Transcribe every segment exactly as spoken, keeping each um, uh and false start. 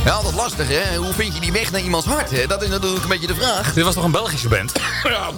Ja, altijd lastig, hè? Hoe vind je die weg naar iemands hart, hè? Dat is natuurlijk een beetje de vraag. Dit was toch een Belgische band? Ja,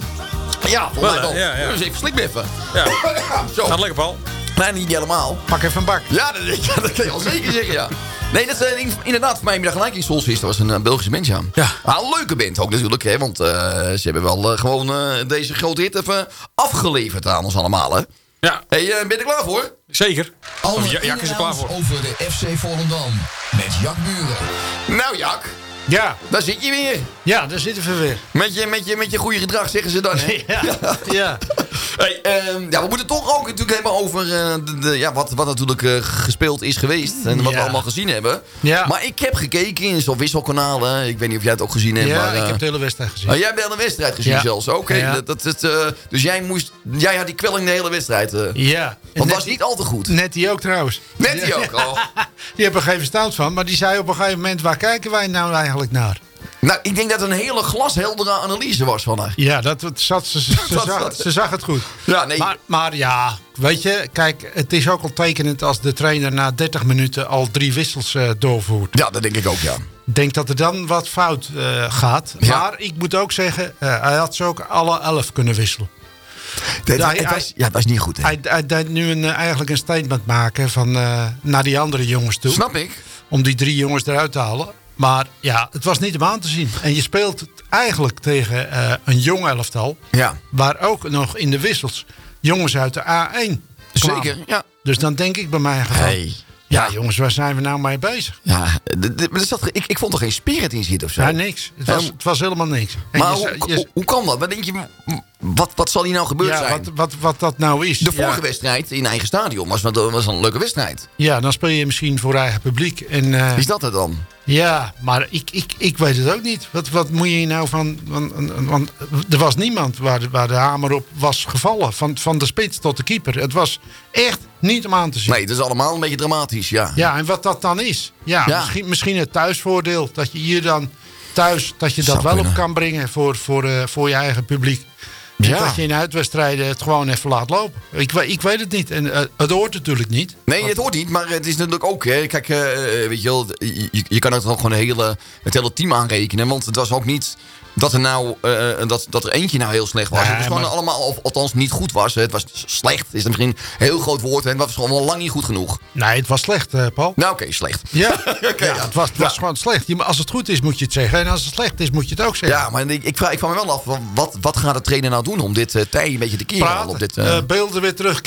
ja volgens mij wel. Ja, ja. Dus even slikbiffen. Ja. Zo. Gaat lekker, Paul. Nee, niet helemaal. Pak even een bak. Ja, dat, ja, dat kan je al zeker zeggen, ja. Nee, dat is uh, inderdaad voor mij middag gelijk in Solstice. Dat was een uh, Belgische band, ja. Ja. Maar een leuke band ook natuurlijk, hè. Want uh, ze hebben wel uh, gewoon uh, deze grote hit even afgeleverd aan ons allemaal, hè. Ja. Hey, uh, ben je er klaar voor? Zeker. Alle Of Ja- Jak is er klaar voor. over de F C Volendam met Jack Buren. Nou, Jak, Ja, daar zit je weer. ja, daar zitten we weer. Met je, met je, met je goede gedrag, zeggen ze dan, hè? Ja, ja. Hey, uh, ja, we moeten toch ook natuurlijk hebben over uh, de, de, ja, wat, wat natuurlijk uh, gespeeld is geweest. En wat Ja. we allemaal gezien hebben. Ja. Maar ik heb gekeken in zo'n wisselkanalen. Ik weet niet of jij het ook gezien hebt. Ja, maar, uh, ik heb de hele wedstrijd gezien. oh, jij hebt de hele wedstrijd gezien Ja. zelfs. Oké, Ja. dat, dat, dat, uh, dus jij, moest, jij had die kwelling de hele wedstrijd. Uh, Ja. En want net was niet al te goed. Net die ook trouwens. Net die ook al. Die heb er geen verstand van, maar die zei op een gegeven moment... waar kijken wij nou eigenlijk naar? Nou, ik denk dat het een hele glasheldere analyse was van haar. Ja, dat, dat zat, ze, ze, Dat zag, zat- ze zag het goed. Ja, nee. Maar, maar ja, weet je, kijk, het is ook al tekenend als de trainer na dertig minuten al drie wissels uh, doorvoert. Ja, dat denk ik ook, ja. Ik denk dat er dan wat fout uh, gaat. Ja. Maar ik moet ook zeggen, uh, hij had ze ook alle elf kunnen wisselen. Het, Ja, het hij- was, ja, het was niet goed, hè. Hij, hij deed nu een, uh, eigenlijk een statement maken van, uh, naar die andere jongens toe. Snap ik. Om die drie jongens eruit te halen. Maar ja, het was niet om aan te zien. En je speelt eigenlijk tegen uh, een jong elftal. Ja, Waar ook nog in de wissels jongens uit de A één kwamen. zeker. Ja. Dus dan denk ik bij mij geval. Hey. Ja, Ja. jongens, waar zijn we nou mee bezig? Ja, d- d- maar er zat, ik, ik vond er geen spirit in zitten of zo. Ja, niks. Het was, Ja. het was helemaal niks. En Maar je- hoe, je- hoe, hoe kan dat? Wat denk je, wat, wat zal hier nou gebeurd ja, zijn? wat, wat, wat dat nou is. De vorige ja, wedstrijd in eigen stadion was, was een leuke wedstrijd. ja, dan speel je misschien voor eigen publiek. En, uh, Wie is dat er dan? ja, maar ik, ik, ik weet het ook niet. Wat, wat moet je hier nou van... Want, want er was niemand waar de, waar de hamer op was gevallen. Van, van de spits tot de keeper. Het was echt niet om aan te zien. Nee, het is allemaal een beetje dramatisch, ja. Ja, en wat dat dan is. Ja, Ja. Misschien, misschien het thuisvoordeel. Dat je hier dan thuis dat je dat Zou wel kunnen. op kan brengen voor, voor, uh, voor je eigen publiek. En Ja. dat je in uitwedstrijden het gewoon even laat lopen. Ik, we- ik weet het niet. En uh, het hoort natuurlijk niet. Nee, het hoort niet, maar het is natuurlijk ook... Hè, kijk, uh, weet je wel, je, je kan het ook gewoon hele, het hele team aanrekenen. Want het was ook niet dat er nou uh, dat, dat er eentje nou heel slecht was. Nee, het was gewoon maar- allemaal, of althans niet goed was. Het was slecht, is misschien een heel groot woord. En het was gewoon wel lang niet goed genoeg. Nee, het was slecht, uh, Paul. Nou, oké, slecht. Ja, Oké, ja, ja. het was, het was Ja. gewoon slecht. Je- Als het goed is, moet je het zeggen. En als het slecht is, moet je het ook zeggen. Ja, maar ik, ik, vraag, ik vraag me wel af, wat, wat gaat de trainer nou doen om dit uh, tij een beetje te keren? Praten, Op dit, uh... uh, beelden weer terug.